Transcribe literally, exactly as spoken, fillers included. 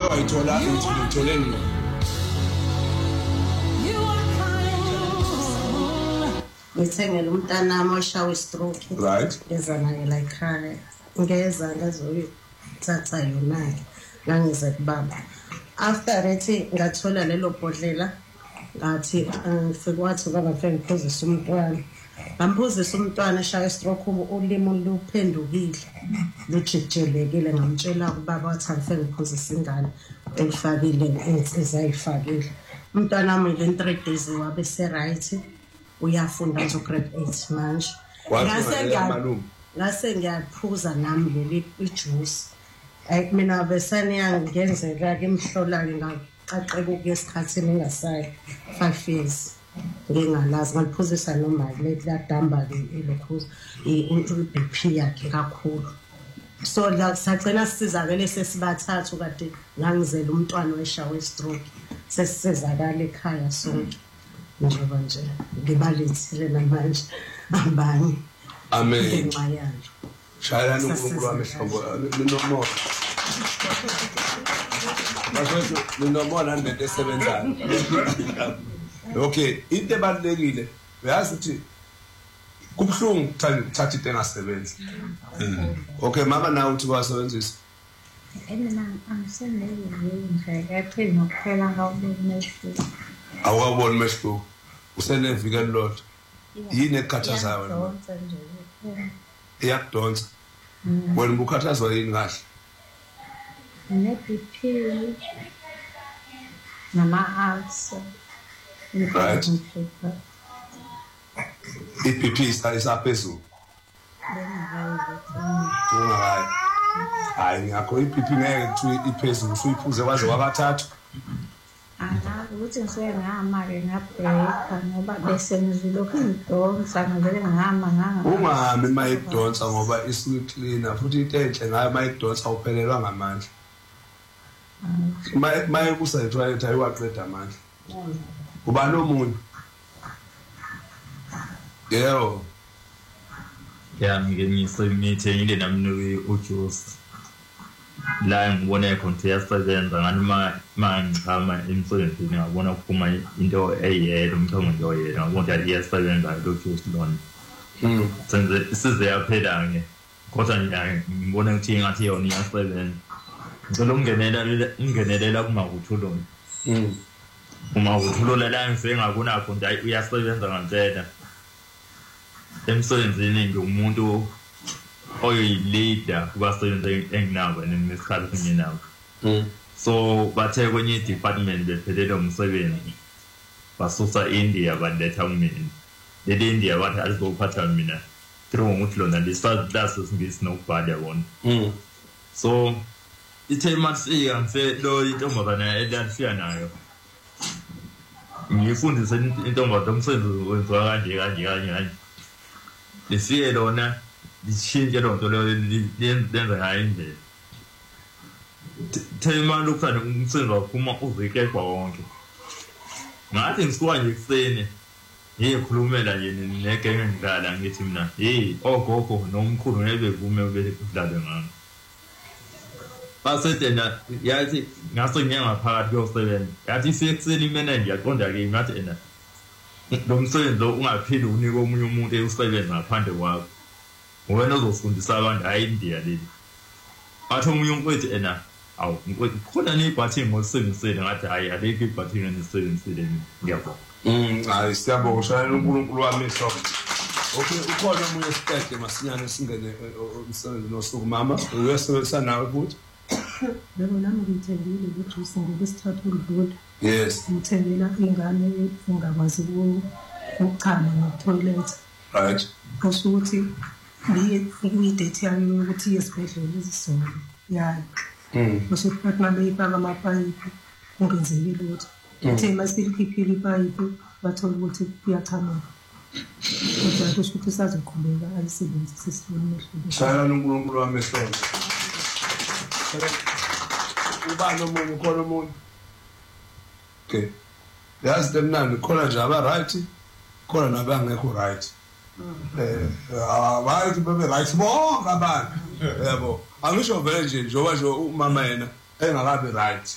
wayithola futhi ngithole nini ngithengele umntanami oshawe stroke right eza naye la ekhaya ngeza ngazoyithatha yona ngangize kubaba after that ngathola lelo bhodlela ngathi ngifike wathi baba ngifike ngiphuzisa umntwana ngamphuzisa umntwana eshawe stroke ulimo luphendukile lujijelekile ngamtshela ubaba wathi ngifike ngiphuzisa ingane elifakile insizwa ayifakile umntwana wami le three days wabe se right uyafunda nje grade eight manje ngase ngiyamalungu ngase ngiyaphuza nami leli ijuice ay mina besane yangenzeka ke imhlola ke ngaqaqeka ukuyesikhathini engasayi five years ngingalazi ngaliphuzisa noma le ladamba ke ilokhuza i-B P yakhe kakhulu so la sacela sisizakele sesibathathu kade ngangizela umntwana weshawe stroke sesizakala ekhaya sonke njengoba nje ngibalethile namanje abanye amen ngenxa yalo shayelana uNkulunkulu wami hlobo linomoya manje linomoya nento esebenzayo okay into ebalekile uyazi ukuthi kubhlungu ukuthatha into engasebenzi okay mama nawe uthi wasebenzisa mina angisenele nje yaphela nokuphela ngawubonisa awabona mehlo useneviki elilodwa yini ekhathazayo wena iyakudonsa wena ubukhathazwa yini kahle ne-B P nama-ulcer right i-B P isaphezulu hayi hayi ngakho i-B P ngeke kuthi iphezulu usuyiphuze kwaze wakathathu angazi ukuthi ngisuke ngihamba-ke ngabheka ngoba bese ngizilokhu ngidonsa ngivele ngihamba nganga ungahambi uma idonsa ngoba isuke icleaner futhi into enhle ngayo uma idonsa awuphelelwa ngamandla uma ekusa etoilet ayiwaqeda amandla uba nomunye yebo ya ngithengile nami ujuice la ngibona ikhonto yasebenza ngani ma mangichama emsebenzini ngabona kuphuma into eyedwa umthongo nje oyedwa ngabona ukuthi iyasebenza lo juice lona mm senze isize yaphela ke kodwa ngibona ukuthi ngathi yona iyasebenza ngicela ungenelela ungenelela kuma kuthulo mm uma kuthulo la ngifike ngabona khonto uyasebenza ngempela emsebenzini nje umuntu oyi-leader kubasebenzi enginabo nesikhathi enginabo so bathe kwenye department bephelele umsebenzi basusa India baletha kumina leli India bathi alizophatha mina through ukuthi lona lisazi laso singisi nokubhala yona so ithe manje ngifike lo intombazana elafika nayo ngifundise intombazana umsebenzi wenziwa kanje kanje kanje kanje lifike lona lishintshe lonto leyo lenza ngayo indlela thema lokuthanda umsebenzi waphuma uzikekwa wonke ngathi ngisuka nje kuseni ngiyikhulumela nje negenge ngidlala ngithi mina hey ogogo nomkhulu ngeke bevume ubedlale ngami basetena yathi ngase ngiyangaphakathi kosebenza yathi isekuseni imene nje yaqonda ke ngathi ena lo msebenzi lo ungaphili unika omunye umuntu eyosebenza ngaphandle kwakho wena uzofundisa abantu hayi India leli batho umunye umfowethu ena awu khona nebhathi ngosebenzisele ngathi hayi aleke ibhathi ngisebenzisele ngiyabona mm hayi siyabonga shayela uNkulunkulu wami so okay ukhona umunye step masinyane singene umsebenzi nosuku mama uyasebenzisa nawe futhi lebo nami ngithengile ukuthi ngibesithathu udlula yes ngithengela ingane engakwazi ukuchama no-toilet right kusho ukuthi ngiye kwi-date yami ukuthi esibhedlela izisonto yayo kusho ukuthi bathi mabeyifaka amapayipi kungenzeki lutho uthe masilikhipile ipayipi bathola ukuthi kuyachama kodwa kusho ukuthi sazoqhubeka alisebenzise isiboni mehlule shayela uNkulunkulu wami ehlombe uba nomunye khona umuntu okay yazi temnandi khona nje aba right khona nabangekho right eh abathi bebe right bonke abantu yebo angisho vele nje njengoba nje umama yena engakabi right